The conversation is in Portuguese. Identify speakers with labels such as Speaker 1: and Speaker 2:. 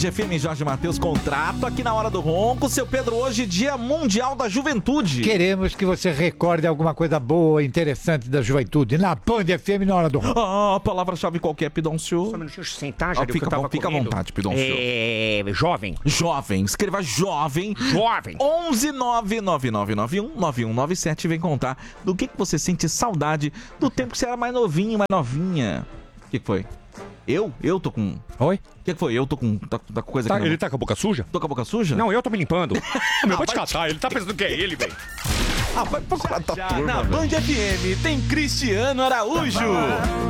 Speaker 1: FM, Jorge Matheus, contrato aqui na Hora do Ronco. Seu Pedro, hoje Dia Mundial da Juventude.
Speaker 2: Queremos que você recorde alguma coisa boa, interessante da juventude na Band FM na Hora do Ronco.
Speaker 1: Ah, palavra-chave qualquer, Pidoncio.
Speaker 3: Só um minutinho, deixa eu sentar, já
Speaker 1: Fica à vontade, Pidoncio.
Speaker 3: Jovem.
Speaker 1: Jovem, escreva jovem.
Speaker 3: Jovem.
Speaker 1: 11999919197. Vem contar do que você sente saudade do tempo que você era mais novinho, mais novinha. O que foi? Eu tô com...
Speaker 2: Oi?
Speaker 1: O que foi? Eu tô com... Tá com coisa aqui.
Speaker 3: Ele tá com a boca suja?
Speaker 1: Tô com a boca suja?
Speaker 3: Não, eu tô me limpando. Meu, vou te catar. Ele tá pensando que é ele, velho.
Speaker 1: Vai procurar tua turma,
Speaker 4: Na
Speaker 1: velho.
Speaker 4: Band FM tem Cristiano Araújo.